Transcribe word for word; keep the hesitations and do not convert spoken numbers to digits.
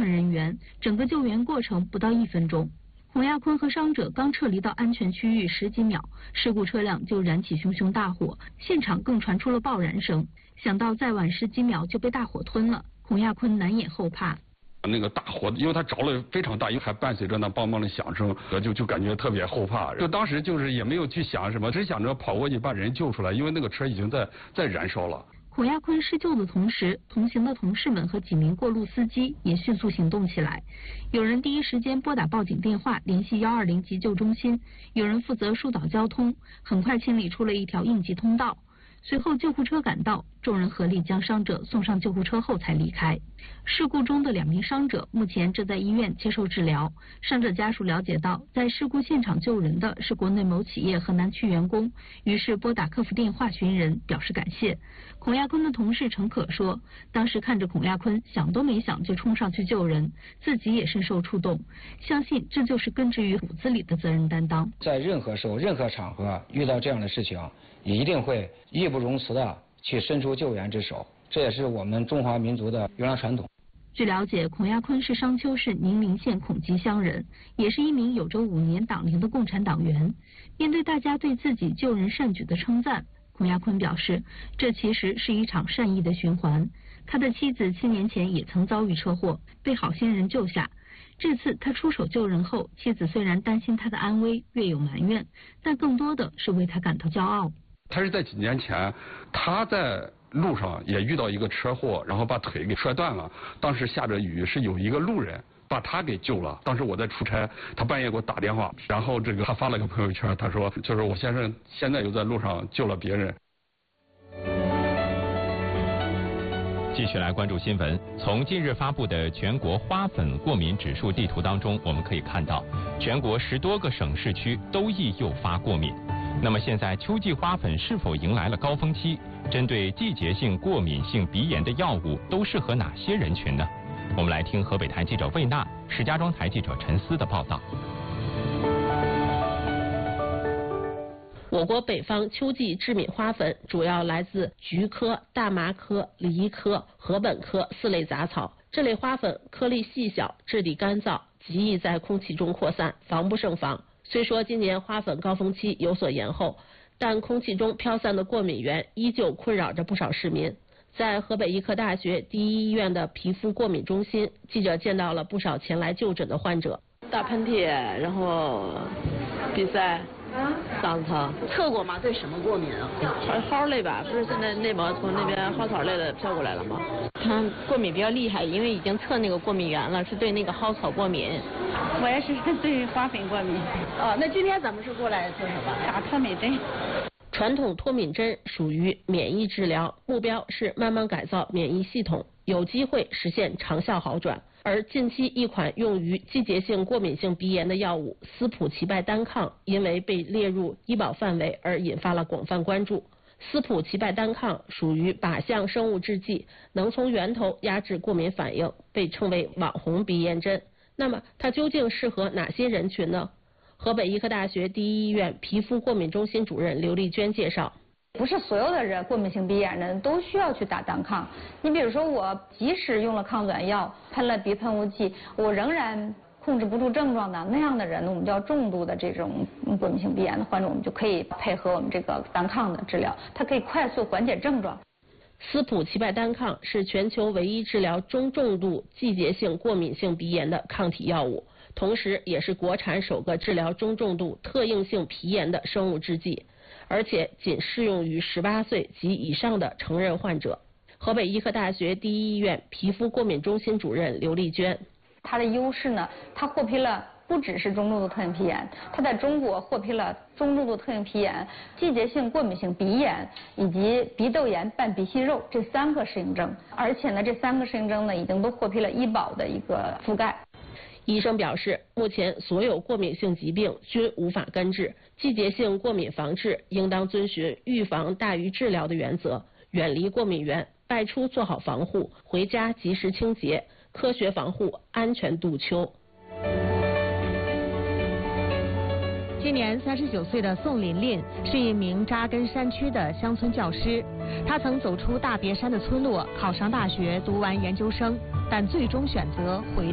困人员，整个救援过程不到一分钟。孔亚坤和伤者刚撤离到安全区域十几秒，事故车辆就燃起熊熊大火，现场更传出了爆燃声。想到再晚十几秒就被大火吞了，孔亚坤难掩后怕。 那个大火，因为它着了非常大，因为还伴随着那梆梆的响声，就就感觉特别后怕。就当时就是也没有去想什么，只想着跑过去把人救出来，因为那个车已经在在燃烧了。 孔亚坤施救的同时，同行的同事们和几名过路司机也迅速行动起来。有人第一时间拨打报警电话，联系幺二零急救中心；有人负责疏导交通，很快清理出了一条应急通道。随后救护车赶到，众人合力将伤者送上救护车后才离开。事故中的两名伤者目前正在医院接受治疗。伤者家属了解到，在事故现场救人的是国内某企业河南区员工，于是拨打客服电话寻人，表示感谢。孔亚坤的同事陈可说，当时看着孔亚坤，想都没想就冲上去救人，自己也深受触动，相信这就是根植于骨子里的责任担当。 在任何时候、任何场合遇到这样的事情，也一定会义不容辞的去伸出救援之手，这也是我们中华民族的优良传统。 据了解，孔亚坤是商丘市宁陵县孔集乡人，也是一名有着五年党龄的共产党员。面对大家对自己救人善举的称赞，孔亚坤表示，这其实是一场善意的循环。他的妻子七年前也曾遭遇车祸，被好心人救下。这次他出手救人后，妻子虽然担心他的安危，略有埋怨，但更多的是为他感到骄傲。 他是在几年前，他在路上也遇到一个车祸，然后把腿给摔断了。当时下着雨，是有一个路人把他给救了。当时我在出差，他半夜给我打电话，然后这个他发了个朋友圈，他说就是我先生现在又在路上救了别人。 继续来关注新闻。从近日发布的全国花粉过敏指数地图当中，我们可以看到，全国十多个省市区都易诱发过敏。那么现在秋季花粉是否迎来了高峰期？针对季节性过敏性鼻炎的药物都适合哪些人群呢？我们来听河北台记者魏娜、石家庄台记者陈思的报道。 我国北方秋季致敏花粉主要来自菊科、大麻科、梨科、禾本科四类杂草。这类花粉颗粒细小，质地干燥，极易在空气中扩散，防不胜防。虽说今年花粉高峰期有所延后，但空气中飘散的过敏源依旧困扰着不少市民。在河北医科大学第一医院的皮肤过敏中心，记者见到了不少前来就诊的患者。 打喷嚏，然后鼻塞。嗓子疼，测过吗？对什么过敏啊？蒿类吧，不是现在内蒙从那边蒿草类的飘过来了吗？ 他过敏比较厉害，因为已经测那个过敏源了，是对那个蒿草过敏。 我也是对花粉过敏。 哦，那今天咱们是过来做什么？ 打脱敏针。 传统脱敏针属于免疫治疗，目标是慢慢改造免疫系统，有机会实现长效好转。而近期一款用于季节性过敏性鼻炎的药物司普齐拜单抗，因为被列入医保范围而引发了广泛关注。司普齐拜单抗属于靶向生物制剂，能从源头压制过敏反应，被称为网红鼻炎针。那么它究竟适合哪些人群呢？河北医科大学第一医院皮肤过敏中心主任刘丽娟介绍， 不是所有的人过敏性鼻炎人都需要去打单抗。你比如说，我即使用了抗转药，喷了鼻喷雾剂，我仍然控制不住症状的那样的人，我们叫重度的这种过敏性鼻炎的患者，我们就可以配合我们这个单抗的治疗，它可以快速缓解症状。 司普齐拜单抗是全球唯一治疗中重度季节性过敏性鼻炎的抗体药物，同时也是国产首个治疗中重度特应性皮炎的生物制剂，而且仅适用于十八岁及以上的成人患者。河北医科大学第一医院皮肤过敏中心主任刘丽娟， 它的优势呢，它获批了不只是中重度特性皮炎，它在中国获批了中重度特性皮炎、季节性过敏性鼻炎以及鼻窦炎伴鼻息肉这三个适应症，而且呢，这三个适应症呢已经都获批了医保的一个覆盖。 医生表示，目前所有过敏性疾病均无法根治，季节性过敏防治应当遵循预防大于治疗的原则，远离过敏源，外出做好防护，回家及时清洁，科学防护，安全度秋。 今年三十九岁的宋琳琳是一名扎根山区的乡村教师，她曾走出大别山的村落，考上大学，读完研究生，但最终选择回